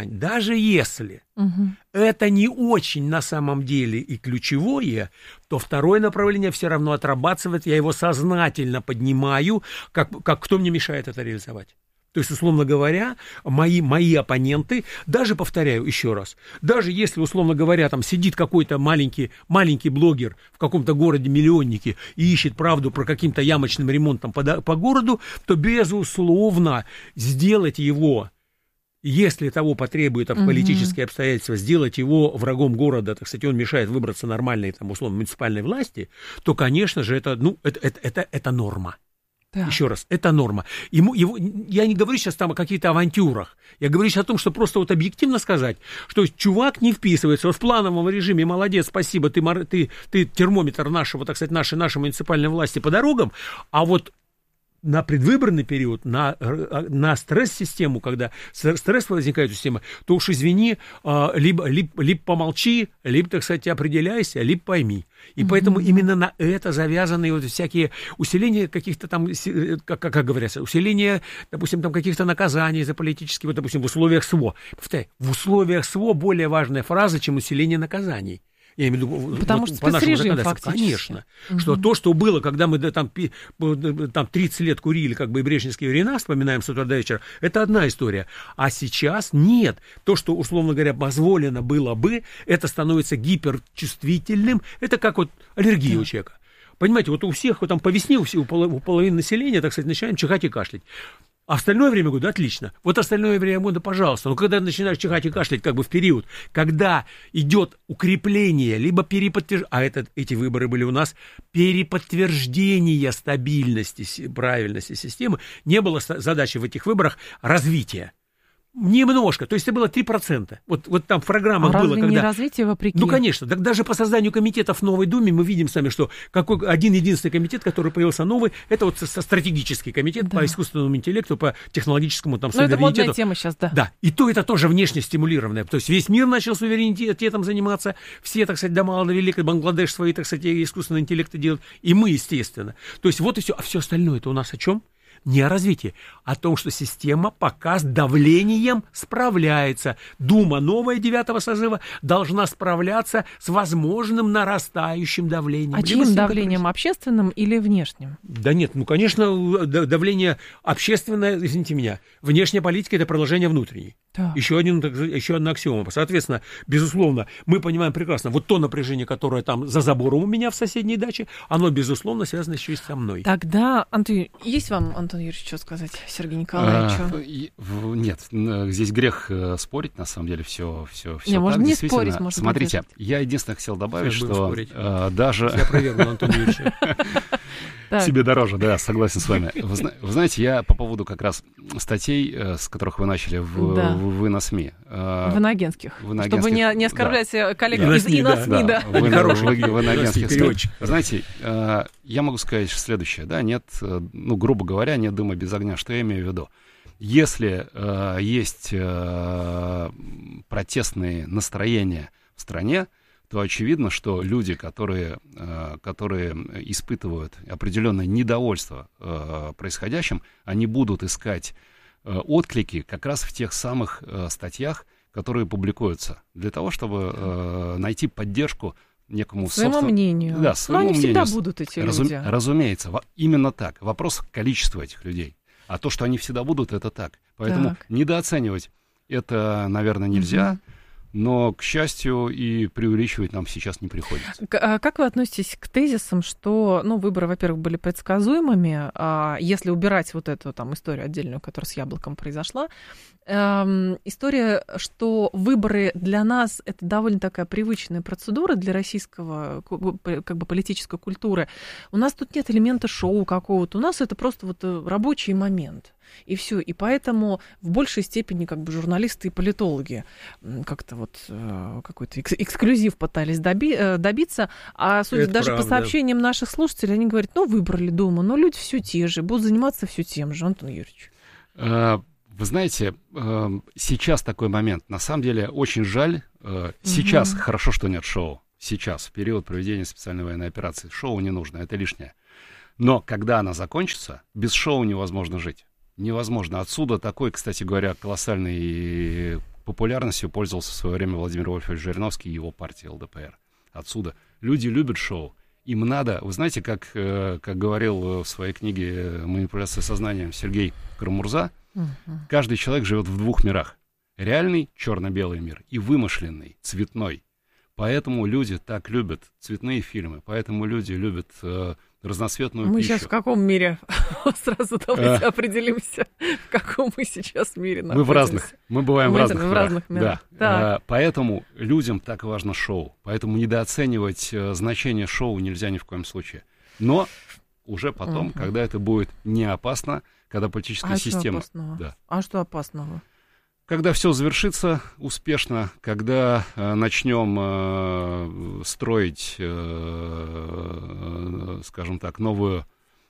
если это не очень на самом деле и ключевое, то второе направление все равно отрабатывает, я его сознательно поднимаю, как кто мне мешает это реализовать. То есть, условно говоря, мои оппоненты, даже, повторяю еще раз, даже если, условно говоря, там сидит какой-то маленький блогер в каком-то городе-миллионнике и ищет правду про каким-то ямочным ремонтом по городу, то, безусловно, сделать его, если того потребует политические обстоятельства, сделать его врагом города, так сказать, он мешает выбраться нормальной, там, условно, муниципальной власти, то, конечно же, это норма. Да. Еще раз, это норма. Я не говорю сейчас там о каких-то авантюрах. Я говорю сейчас о том, что просто вот объективно сказать, что чувак не вписывается вот в плановом режиме, молодец, спасибо, ты термометр нашего, так сказать, нашей муниципальной власти по дорогам, а вот на предвыборный период, на стресс-систему, когда стресс возникает у системы, то уж извини, либо помолчи, либо, так сказать, определяйся, либо пойми. И поэтому именно на это завязаны вот всякие усиления каких-то там, как говорится, усиление, допустим, там каких-то наказаний за политические, вот, допустим, в условиях СВО. Повторяю, в условиях СВО более важная фраза, чем усиление наказаний. Я имею в виду, потому что по нашему законодательству, конечно. Что то, что было, когда мы там 30 лет курили, как бы, и брежневские времена, вспоминаем с утра до вечера, это одна история. А сейчас нет. То, что, условно говоря, позволено было бы, это становится гиперчувствительным. Это как вот аллергия у человека. Понимаете, вот у всех, вот там по весне, у половины населения, так сказать, начинаем чихать и кашлять. А остальное время года отлично. Вот остальное время года, пожалуйста. Но когда начинаешь чихать и кашлять, как бы в период, когда идет укрепление, либо переподтверждение, эти выборы были у нас, переподтверждение стабильности, правильности системы, не было задачи в этих выборах развития. Немножко, то есть это было 3%. Вот там в программах было, когда... не развитие вопреки? Ну, конечно, так даже по созданию комитетов в Новой Думе мы видим сами, что один-единственный комитет, который появился новый, это вот стратегический комитет по искусственному интеллекту, по технологическому там суверенитету. Ну, это модная тема сейчас, да. Да, и это тоже внешне стимулированное. То есть весь мир начал суверенитетом заниматься, все, так сказать, до мала до велика, Бангладеш свои, так сказать, искусственные интеллекты делают, и мы, естественно. То есть вот и все. А все остальное это у нас о чем? Не о развитии, а о том, что система пока с давлением справляется. Дума новая 9-го созыва должна справляться с возможным нарастающим давлением. А чьим давлением, общественным или внешним? Да нет, ну, конечно, давление общественное, извините меня, внешняя политика – это продолжение внутренней. Да. Еще одна аксиома. Соответственно, безусловно, мы понимаем прекрасно, вот то напряжение, которое там за забором у меня в соседней даче, оно, безусловно, связано еще и со мной. Тогда, есть вам, Антон Юрьевич, что сказать Сергею Николаевичу? Нет, здесь грех спорить, на самом деле, все не, можно не спорить, можно. Смотрите, я единственное хотел добавить, что даже... Я проверил, Антон Юрьевич. Себе дороже, да, согласен с вами. Вы знаете, я по поводу как раз статей, с которых вы начали вы на СМИ. В иноагентских. Чтобы не оскорблять коллег из СМИ, да. Вы на агентских СМИ. Знаете, я могу сказать следующее, да, нет, ну, грубо говоря, нет дыма без огня. Что я имею в виду? Если есть протестные настроения в стране, то очевидно, что люди, которые испытывают определенное недовольство происходящим, они будут искать отклики как раз в тех самых статьях, которые публикуются, для того, чтобы найти поддержку некому своему мнению. Да, своему мнению. Всегда будут эти люди. Разумеется, именно так. Вопрос количества этих людей. А то, что они всегда будут, это так. Поэтому недооценивать это, наверное, нельзя. Но, к счастью, и преувеличивать нам сейчас не приходится. Как вы относитесь к тезисам, что, выборы, во-первых, были предсказуемыми, а если убирать вот эту там историю отдельную, которая с яблоком произошла, история, что выборы для нас — это довольно такая привычная процедура для российского как бы политической культуры. У нас тут нет элемента шоу какого-то, у нас это просто вот рабочий момент. И все. И поэтому в большей степени как бы журналисты и политологи как-то вот какой-то эксклюзив пытались добиться. А судя даже по сообщениям наших слушателей, они говорят, выбрали Думу, но люди все те же, будут заниматься все тем же, Антон Юрьевич. Вы знаете, сейчас такой момент. На самом деле очень жаль. Сейчас хорошо, что нет шоу. Сейчас, в период проведения специальной военной операции. Шоу не нужно, это лишнее. Но когда она закончится, без шоу невозможно жить. Невозможно. Отсюда такой, кстати говоря, колоссальной популярностью пользовался в свое время Владимир Вольфович Жириновский и его партия ЛДПР. Отсюда. Люди любят шоу. Им надо... Вы знаете, как говорил в своей книге «Манипуляция сознанием» Сергей Карамурза, каждый человек живет в двух мирах. Реальный черно-белый мир и вымышленный, цветной. Поэтому люди так любят цветные фильмы, поэтому люди любят разноцветную пищу. Мы сейчас в каком мире? Сразу давайте определимся, в каком мы сейчас мире находимся. Мы бываем в разных мирах. Да. Поэтому людям так важно шоу. Поэтому недооценивать значение шоу нельзя ни в коем случае. Но уже потом, когда это будет не опасно, когда политическая система... А что опасного? Когда все завершится успешно, когда начнем строить, скажем так, новую,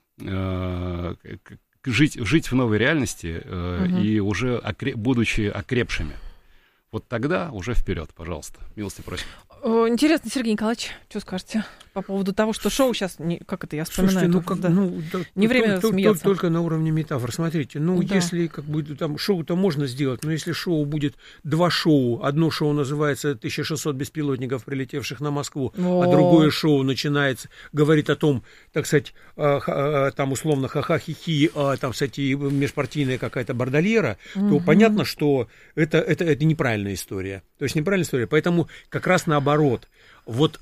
жить в новой реальности и уже будучи окрепшими, вот тогда уже вперед, пожалуйста, милости просим. Интересно, Сергей Николаевич, что скажете по поводу того, что шоу сейчас, как это я вспоминаю? Слушайте, не время смеяться. Только на уровне метафор. Смотрите, если там шоу-то можно сделать, но если шоу будет два шоу, одно шоу называется «1600 беспилотников, прилетевших на Москву», а другое шоу начинается, говорит о том, так сказать, там условно ха-ха-хи-хи, там, кстати, межпартийная какая-то бордольера, то понятно, что это неправильная история. То есть неправильная история. Поэтому как раз наоборот. Вот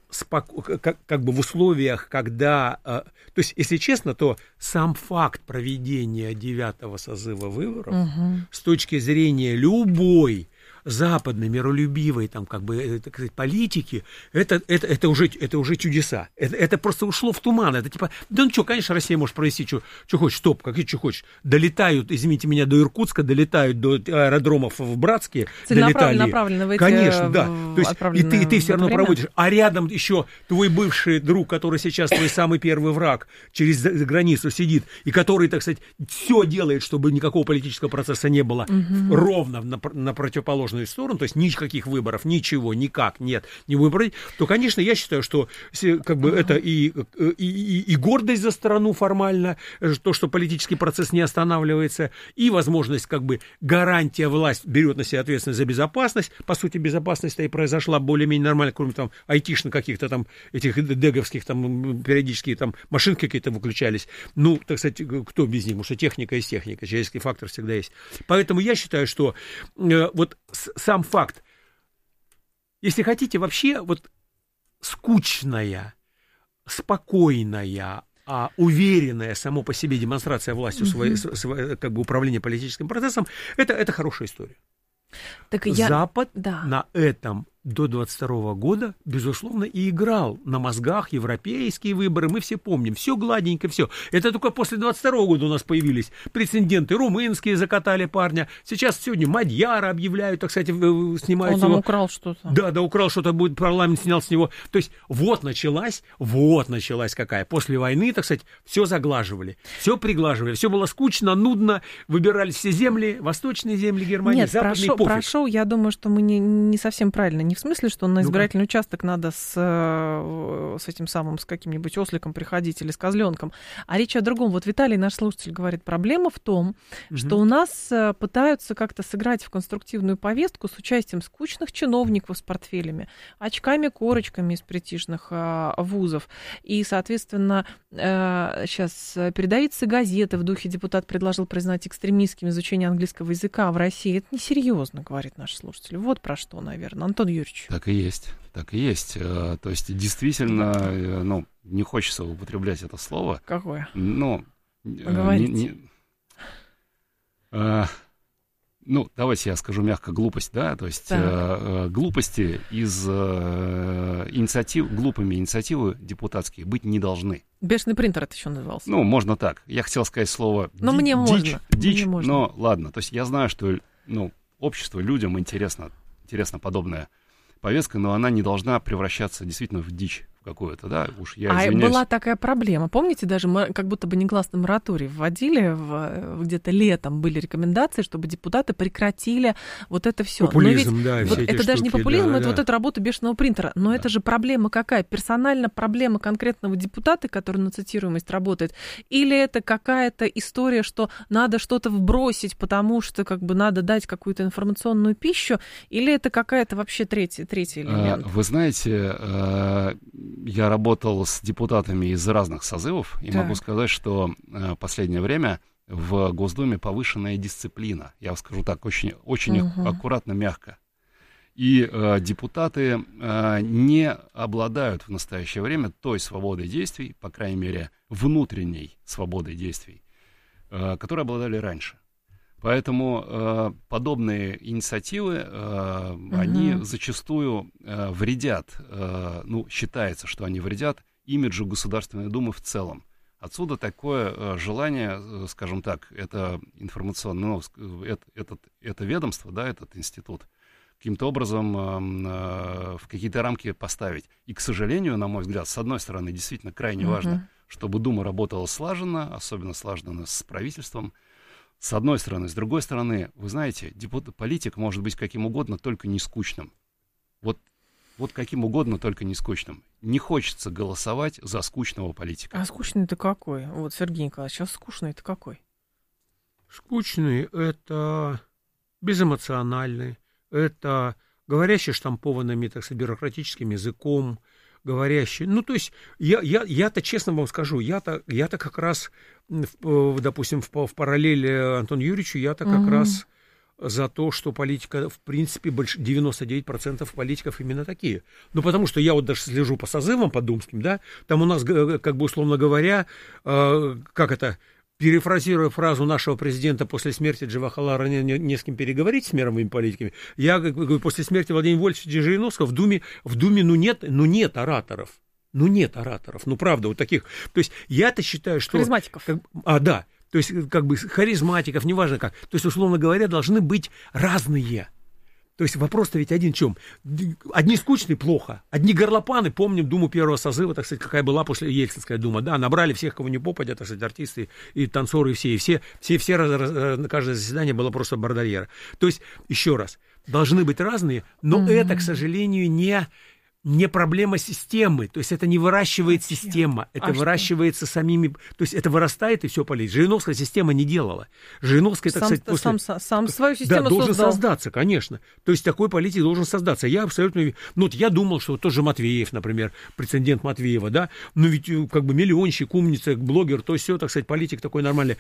как бы в условиях, когда... То есть, если честно, то сам факт проведения 9-го созыва выборов с точки зрения любой западной, миролюбивой, там, как бы, так сказать, политики, это уже чудеса. Это просто ушло в туман. Это типа, конечно, Россия может провести, что хочешь, что хочешь. Долетают, извините меня, до Иркутска, долетают до аэродромов в Братске. Целенаправленно в эти... Конечно, да. То есть, и ты все равно проводишь. А рядом еще твой бывший друг, который сейчас твой самый первый враг, через границу сидит, и который, так сказать, все делает, чтобы никакого политического процесса не было, ровно на противоположную сторону, то есть никаких выборов, ничего, никак, нет, не будем проводить, то, конечно, я считаю, что как бы это и гордость за страну формально, то, что политический процесс не останавливается, и возможность, как бы, гарантия, власть берет на себя ответственность за безопасность. По сути, безопасность-то и произошла более-менее нормально, кроме там айтишных каких-то там этих деговских там периодически там машинки какие-то выключались. Ну, так сказать, кто без них? Потому что техника есть техника, человеческий фактор всегда есть. Поэтому я считаю, что вот сам факт, если хотите, вообще вот скучная, спокойная, уверенная само по себе демонстрация властью как бы управления политическим процессом, это хорошая история. Запад на этом до 22 года, безусловно, и играл на мозгах европейские выборы. Мы все помним. Все гладенько, все. Это только после 22 года у нас появились прецеденты. Румынские закатали парня. Сейчас сегодня мадьяра объявляют, так сказать, снимают его. Он украл что-то. Да, украл что-то, будет парламент снял с него. То есть вот началась какая. После войны, так сказать, все заглаживали, все приглаживали. Все было скучно, нудно. Выбирались все земли, восточные земли Германии, западные, пофиг. Про шоу, я думаю, что мы не совсем правильно, не Не в смысле, что на избирательный участок надо с этим самым, с каким-нибудь осликом приходить или с козленком, а речь о другом. Вот Виталий, наш слушатель, говорит, проблема в том, что у нас пытаются как-то сыграть в конструктивную повестку с участием скучных чиновников с портфелями, очками-корочками из престижных вузов. И, соответственно, сейчас передаются газеты в духе «Депутат предложил признать экстремистским изучение английского языка в России». Это несерьезно, говорит наш слушатель. Вот про что, наверное. Антон Юрьевич. Так и есть. То есть, действительно, не хочется употреблять это слово. Какое? Говорите. Давайте я скажу мягко, глупость, да, то есть глупости из глупыми инициативы депутатские быть не должны. Бешеный принтер это еще назывался. Можно так. Я хотел сказать слово дичь, но ладно. То есть я знаю, что обществу, людям интересна подобная повестка, но она не должна превращаться действительно в дичь какую-то, да, уж я извиняюсь. Была такая проблема. Помните, даже мы как будто бы негласный мораторий вводили, где-то летом были рекомендации, чтобы депутаты прекратили вот это все. Популизм, это даже не популизм, это вот эта работа бешеного принтера. Но это же проблема какая? Персонально проблема конкретного депутата, который на цитируемость работает, или это какая-то история, что надо что-то вбросить, потому что надо дать какую-то информационную пищу, или это какая-то вообще третий элемент? Вы знаете, я работал с депутатами из разных созывов, и могу сказать, что в последнее время в Госдуме повышенная дисциплина. Я вам скажу так, очень аккуратно, мягко. И депутаты не обладают в настоящее время той свободой действий, по крайней мере, внутренней свободой действий, которой обладали раньше. Поэтому подобные инициативы, они зачастую вредят, считается, что они вредят имиджу Государственной Думы в целом. Отсюда такое желание, скажем так, это информационное, это ведомство, да, этот институт, каким-то образом в какие-то рамки поставить. И, к сожалению, на мой взгляд, с одной стороны, действительно крайне важно, чтобы Дума работала слаженно, особенно слаженно с правительством, с одной стороны. С другой стороны, вы знаете, политик может быть каким угодно, только не скучным. Вот каким угодно, только не скучным. Не хочется голосовать за скучного политика. А скучный-то какой? Вот, Сергей Николаевич, сейчас скучный-то какой? Скучный — это безэмоциональный, это говорящий штампованными, так сказать, бюрократическим языком, говорящий. То есть я-то, честно вам скажу, я-то как раз, допустим, в параллели Антону Юрьевичу, я-то как раз за то, что политика, в принципе, 99% политиков именно такие. Потому что я вот даже слежу по созывам, по думским, да, там у нас, условно говоря, перефразируя фразу нашего президента после смерти Джавахарлала не с кем переговорить с мировыми политиками, я говорю, после смерти Владимира Вольфовича Жириновского в Думе нет ораторов. Правда, вот таких. То есть я-то считаю, что... Харизматиков. Да. То есть харизматиков, неважно как. То есть, условно говоря, должны быть разные. То есть вопрос-то ведь один в чем? Одни скучные — плохо. Одни горлопаны, помним Думу первого созыва, так сказать, какая была после Ельцинская Дума. Да, набрали всех, кого не попадя, так сказать, артисты и танцоры, и все на каждое заседание было просто бордольера. То есть, еще раз, должны быть разные, но это, к сожалению, не проблема системы, то есть это не выращивает система, это выращивается самими, то есть это вырастает и все полезет. Жириновская система не делала. Жириновская, так сказать, сам свою систему должен создаться, конечно. То есть такой политик должен создаться. Я абсолютно, я думал, что тот же Матвеев, например, прецедент Матвеева, да, ведь миллионщик, умница, блогер, то есть все, так сказать, политик такой нормальный.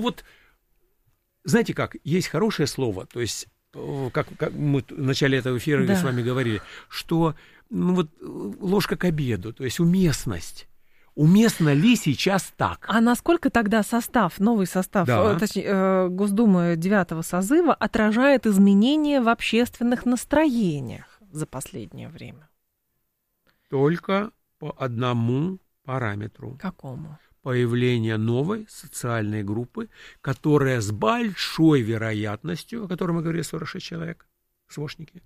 Знаете как, есть хорошее слово, то есть как мы в начале этого эфира с вами говорили, что ложка к обеду, то есть уместность. Уместно ли сейчас так? А насколько тогда новый состав, точнее, Госдумы 9-го созыва отражает изменения в общественных настроениях за последнее время? Только по одному параметру. Какому? Появление новой социальной группы, которая с большой вероятностью, о которой мы говорили, 46 человек, СВОшники,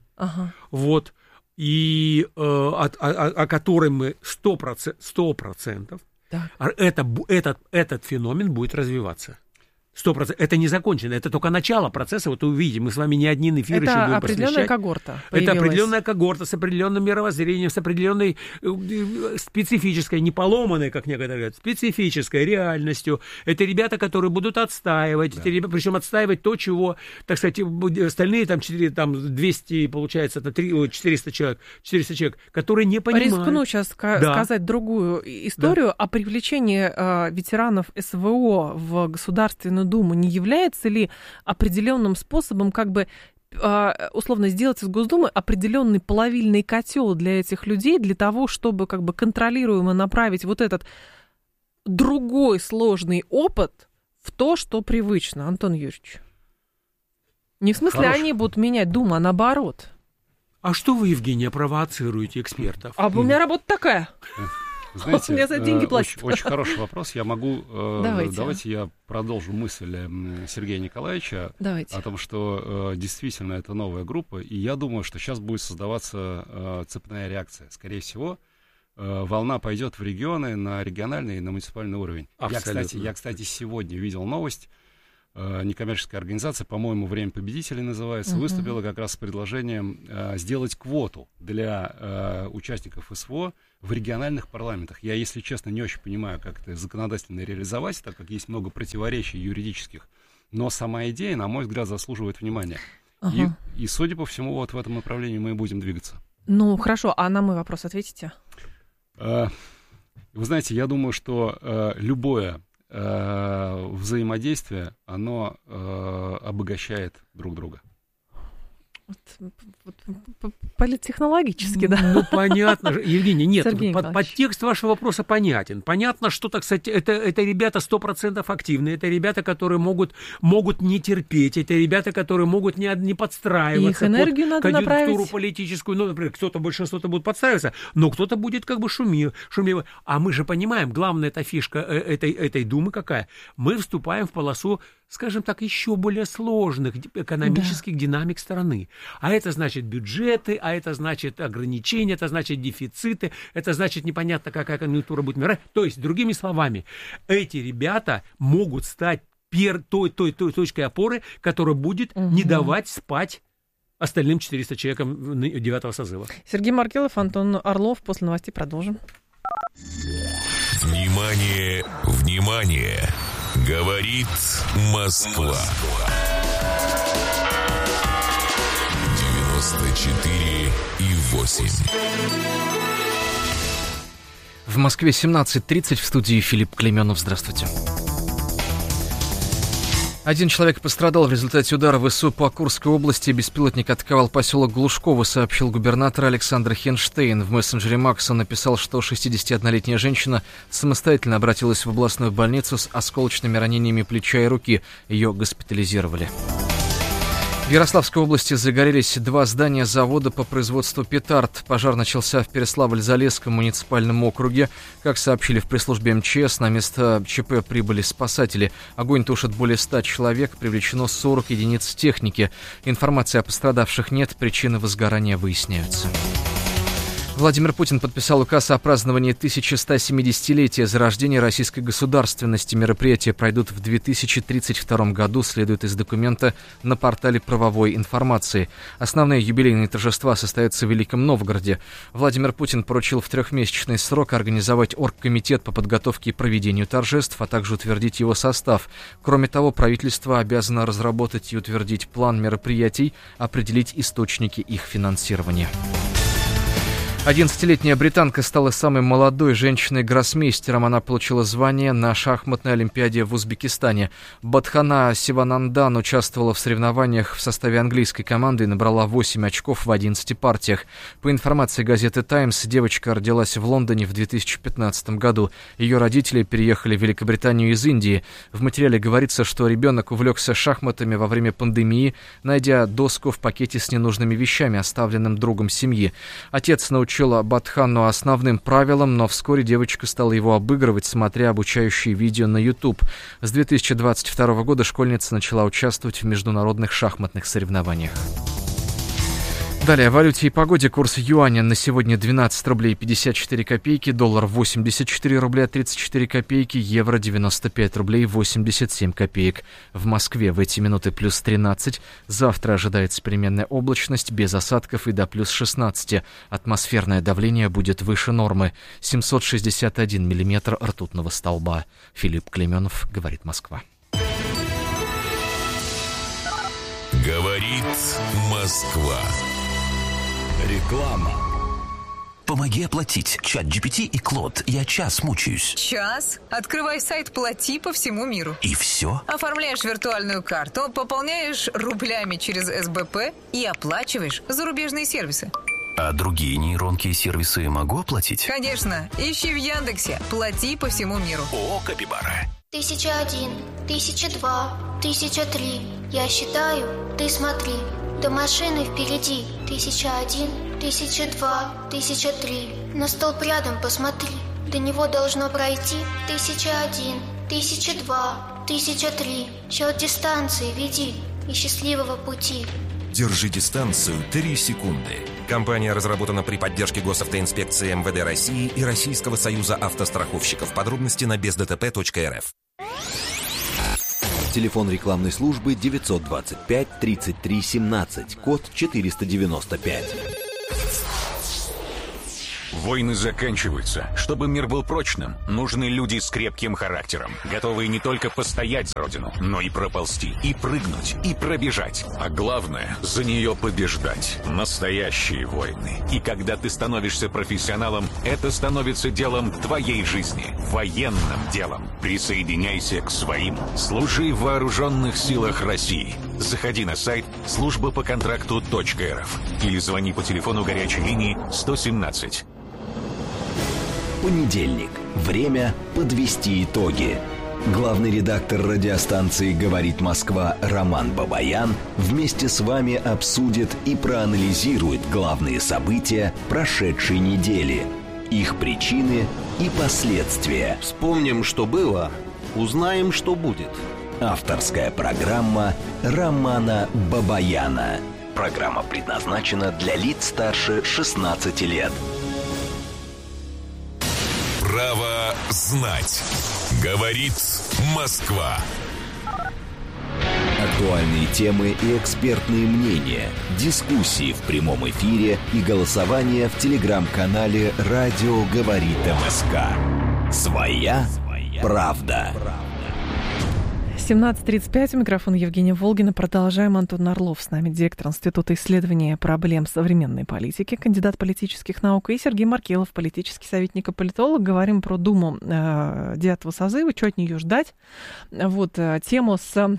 и о которой мы 100%, этот феномен будет развиваться. 100%. Это не закончено, это только начало процесса. Вот увидите, мы с вами не один эфир еще будем посвящать. Это определенная когорта появилась. Это определенная когорта с определенным мировоззрением, с определенной специфической, не поломанной, как некоторые говорят, специфической реальностью. Это ребята, которые будут отстаивать, причем отстаивать то, чего, так сказать, остальные там 200, получается, 400 человек, которые не понимают. Рискну сейчас сказать другую историю о привлечении ветеранов СВО в Государственную Думу. Не является ли определенным способом как бы условно сделать из Госдумы определенный плавильный котел для этих людей, для того, чтобы как бы контролируемо направить вот этот другой сложный опыт в то, что привычно, Антон Юрьевич? Не в смысле они будут менять Думу, а наоборот. А что вы, Евгения, провоцируете экспертов? А у меня работа такая. Знаете, мне за деньги платят. Очень хороший вопрос. Я могу... Давайте я продолжу мысль Сергея Николаевича о том, что действительно это новая группа, и я думаю, что сейчас будет создаваться цепная реакция. Скорее всего, волна пойдет в регионы, на региональный и на муниципальный уровень. Я, кстати, сегодня видел новость. Некоммерческая организация, по-моему, «Время победителей» называется, выступила как раз с предложением сделать квоту для участников СВО в региональных парламентах. Я, если честно, не очень понимаю, как это законодательно реализовать, так как есть много противоречий юридических. Но сама идея, на мой взгляд, заслуживает внимания. И, судя по всему, вот в этом направлении мы и будем двигаться. Ну, хорошо. А на мой вопрос ответите? Вы знаете, я думаю, что любое взаимодействие, оно обогащает друг друга. Политтехнологически, да? Ну, понятно. Евгений, нет, подтекст вашего вопроса понятен. Понятно, что, так сказать, это ребята 100% активные, это ребята, которые могут не терпеть, это ребята, которые могут не подстраиваться. Их энергию надо направить. Конъюнктуру политическую. Ну, например, большинство-то будет подстраиваться, но кто-то будет как бы шумливо. А мы же понимаем, главная эта фишка этой Думы какая? Мы вступаем в полосу, скажем так, еще более сложных экономических динамик страны. А это значит бюджеты, а это значит ограничения, это значит дефициты, это значит непонятно, какая конъюнктура будет мира. То есть, другими словами, эти ребята могут стать той точкой опоры, которая будет не давать спать остальным 400 человекам 9-го созыва. Сергей Маркелов, Антон Орлов. После новостей продолжим. Внимание, внимание! Говорит Москва. 94,8. В Москве 17:30, в студии Филипп Клименов. Здравствуйте. Один человек пострадал в результате удара ВСУ по Курской области. Беспилотник атаковал поселок Глушково, сообщил губернатор Александр Хенштейн. В мессенджере Макс он написал, что 61-летняя женщина самостоятельно обратилась в областную больницу с осколочными ранениями плеча и руки. Ее госпитализировали. В Ярославской области загорелись 2 здания завода по производству петард. Пожар начался в Переславль-Залесском муниципальном округе. Как сообщили в пресс-службе МЧС, на место ЧП прибыли спасатели. Огонь тушит более 100 человек, привлечено 40 единиц техники. Информации о пострадавших нет, причины возгорания выясняются. Владимир Путин подписал указ о праздновании 1170-летия зарождения российской государственности. Мероприятия пройдут в 2032 году, следует из документа на портале правовой информации. Основные юбилейные торжества состоятся в Великом Новгороде. Владимир Путин поручил в 3-месячный срок организовать оргкомитет по подготовке и проведению торжеств, а также утвердить его состав. Кроме того, правительство обязано разработать и утвердить план мероприятий, определить источники их финансирования. 11-летняя британка стала самой молодой женщиной-гроссмейстером. Она получила звание на шахматной олимпиаде в Узбекистане. Бадхана Сиванандан участвовала в соревнованиях в составе английской команды и набрала 8 очков в 11 партиях. По информации газеты «Таймс», девочка родилась в Лондоне в 2015 году. Ее родители переехали в Великобританию из Индии. В материале говорится, что ребенок увлекся шахматами во время пандемии, найдя доску в пакете с ненужными вещами, оставленным другом семьи. Отец научил Бадхану основным правилам, но вскоре девочка стала его обыгрывать, смотря обучающие видео на YouTube. С 2022 года школьница начала участвовать в международных шахматных соревнованиях. Далее о валюте и погоде. Курс юаня на сегодня 12 рублей 54 копейки, доллар 84 рубля 34 копейки, евро 95 рублей 87 копеек. В Москве в эти минуты плюс 13. Завтра ожидается переменная облачность, без осадков и до плюс 16. Атмосферное давление будет выше нормы. 761 миллиметр ртутного столба. Филипп Клеменов, говорит Москва. Говорит Москва. Реклама. Помоги оплатить. ChatGPT и Клод. Я час мучаюсь. Час? Открывай сайт «Плати» по всему миру. И все? Оформляешь виртуальную карту, пополняешь рублями через СБП и оплачиваешь зарубежные сервисы. А другие нейронки и сервисы могу оплатить? Конечно. Ищи в Яндексе «Плати» по всему миру. О, Капибара. 1001, 1002, 1003. Я считаю, ты смотри. До машины впереди. 1001, 1002, 1003. На столб рядом посмотри. До него должно пройти 1001, 1002, 1003. Счет дистанции веди и счастливого пути. Держи дистанцию 3 секунды. Компания разработана при поддержке госавтоинспекции МВД России и Российского союза автостраховщиков. Подробности на бездтп.рф. Телефон рекламной службы 925 33 17, код 495. Войны заканчиваются. Чтобы мир был прочным, нужны люди с крепким характером, готовые не только постоять за родину, но и проползти, и прыгнуть, и пробежать. А главное, за нее побеждать. Настоящие войны. И когда ты становишься профессионалом, это становится делом твоей жизни. Военным делом. Присоединяйся к своим. Служи в вооруженных силах России. Заходи на сайт службапоконтракту.рф или звони по телефону горячей линии 117. Понедельник. Время подвести итоги. Главный редактор радиостанции «Говорит Москва» Роман Бабаян вместе с вами обсудит и проанализирует главные события прошедшей недели, их причины и последствия. Вспомним, что было, узнаем, что будет. Авторская программа Романа Бабаяна. Программа предназначена для лиц старше 16 лет. Право знать. Говорит Москва. Актуальные темы и экспертные мнения, дискуссии в прямом эфире и голосование в телеграм-канале «Радио говорит МСК». Своя правда. 17:35, микрофон Евгения Волгина. Продолжаем. Антон Орлов с нами, директор Института исследования проблем современной политики, кандидат политических наук, и Сергей Маркелов, политический советник и политолог. Говорим про Думу 9-го созыва, что от нее ждать. Вот, тему с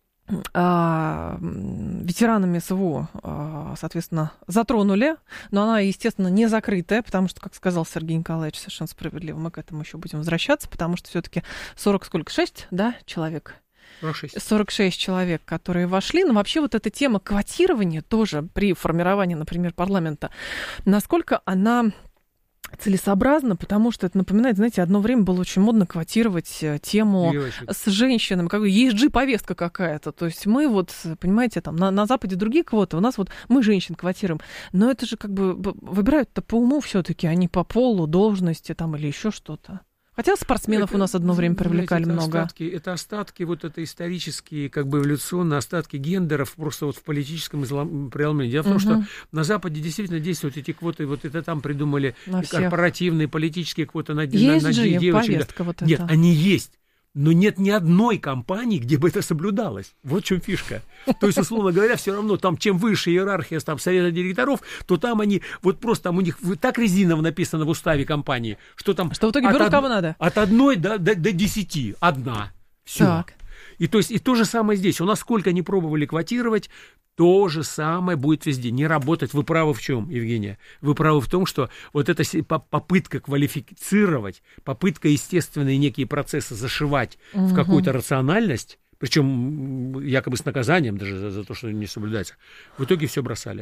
ветеранами СВО, соответственно, затронули, но она, естественно, не закрытая, потому что, как сказал Сергей Николаевич, совершенно справедливо, мы к этому еще будем возвращаться, потому что все-таки 6 человек? 46 человек, которые вошли. Но вообще вот эта тема квотирования тоже при формировании, например, парламента, насколько она целесообразно, потому что это напоминает, знаете, одно время было очень модно квотировать тему с женщинами, как ESG-повестка какая-то. То есть мы вот, понимаете, там на Западе другие квоты, у нас вот мы женщин квотируем. Но это же как бы выбирают-то по уму все-таки, а не по полу, должности там или еще что-то. Хотя спортсменов у нас одно время привлекали много. Это остатки, вот это исторические, как бы эволюционные остатки гендеров просто вот в политическом преломлении. Дело в том, что на Западе действительно действуют эти квоты, вот это там придумали корпоративные политические квоты на девочек. Вот нет, они есть. Но нет ни одной компании, где бы это соблюдалось. Вот в чем фишка. То есть, условно говоря, все равно там, чем выше иерархия там, совета директоров, то там они, вот просто там у них так резиново написано в уставе компании, что там... Что в итоге берут кого надо. От 1 до 10. Одна. Все. Так. И то есть, и то же самое здесь. У нас сколько не пробовали квотировать, то же самое будет везде. Не работать. Вы правы в чем, Евгения? Вы правы в том, что вот эта попытка квалифицировать, попытка естественные некие процессы зашивать в какую-то рациональность, причем якобы с наказанием даже за то, что не соблюдается, в итоге все бросали.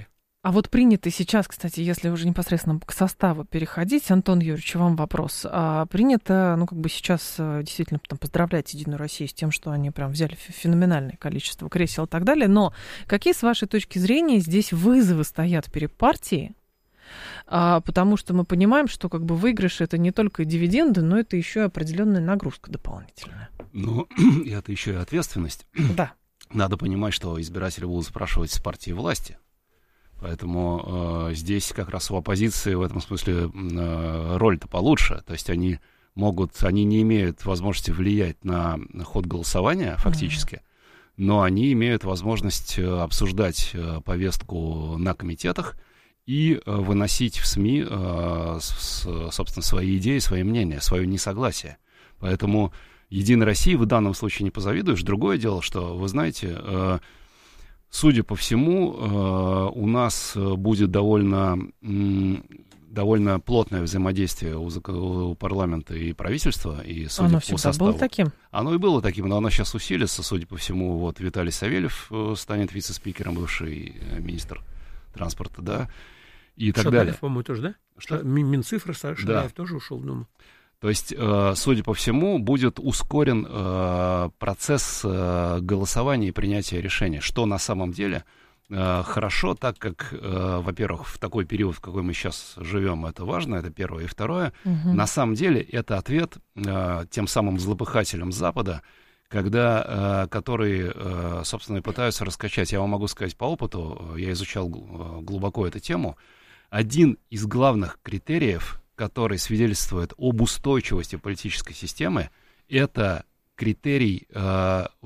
А вот принято сейчас, кстати, если уже непосредственно к составу переходить, Антон Юрьевич, вам вопрос. Принято, сейчас действительно там поздравлять Единую Россию с тем, что они прям взяли феноменальное количество кресел и так далее, но какие, с вашей точки зрения, здесь вызовы стоят перед партией? Потому что мы понимаем, что выигрыш — это не только дивиденды, но это еще и определенная нагрузка дополнительная. Это еще и ответственность. Да. Надо понимать, что избиратели будут спрашивать с партии власти. Поэтому здесь как раз у оппозиции в этом смысле роль-то получше. То есть они не имеют возможности влиять на ход голосования фактически, но они имеют возможность обсуждать повестку на комитетах и выносить в СМИ, собственно, свои идеи, свои мнения, свое несогласие. Поэтому Единой России в данном случае не позавидуешь. Другое дело, что, вы знаете, судя по всему, у нас будет довольно плотное взаимодействие у парламента и правительства, и судя по составу. Оно было таким? Оно и было таким, но оно сейчас усилится, судя по всему. Виталий Савельев станет вице-спикером, бывший министр транспорта, да, и так далее. По-моему, тоже, да? Что? Минцифры, Шараев тоже ушел в Думу. То есть, судя по всему, будет ускорен процесс голосования и принятия решения, что на самом деле хорошо, так как, во-первых, в такой период, в какой мы сейчас живем, это важно, это первое. И второе, на самом деле это ответ тем самым злопыхателям Запада, которые, собственно, и пытаются раскачать. Я вам могу сказать по опыту, я изучал глубоко эту тему, один из главных критериев, который свидетельствует об устойчивости политической системы, это критерий